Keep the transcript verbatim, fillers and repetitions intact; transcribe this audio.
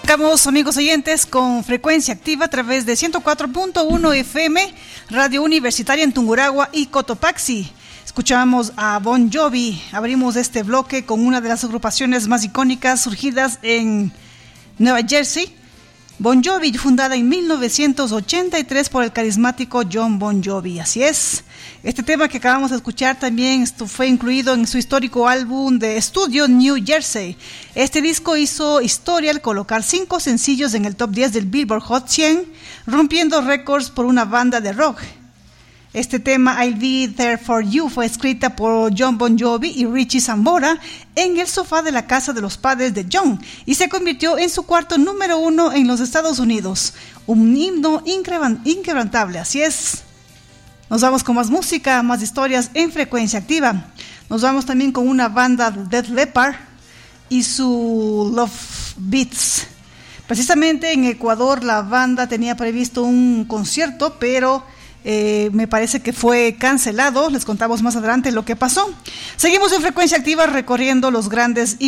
Arrancamos, amigos oyentes, con frecuencia activa a través de ciento cuatro punto uno F M, Radio Universitaria en Tungurahua y Cotopaxi. Escuchamos a Bon Jovi. Abrimos este bloque con una de las agrupaciones más icónicas surgidas en Nueva Jersey. Bon Jovi, fundada en mil novecientos ochenta y tres por el carismático John Bon Jovi. Así es. Este tema que acabamos de escuchar también esto fue incluido en su histórico álbum de estudio New Jersey. Este disco hizo historia al colocar cinco sencillos en el top diez del Billboard Hot cien, rompiendo récords por una banda de rock. Este tema, I'll Be There For You, fue escrita por John Bon Jovi y Richie Sambora en el sofá de la casa de los padres de John y se convirtió en su cuarto número uno en los Estados Unidos. Un himno inquebrantable, así es. Nos vamos con más música, más historias en frecuencia activa. Nos vamos también con una banda, Def Leppard, y su Love Beats. Precisamente en Ecuador la banda tenía previsto un concierto, pero eh, me parece que fue cancelado. Les contamos más adelante lo que pasó. Seguimos en frecuencia activa recorriendo los grandes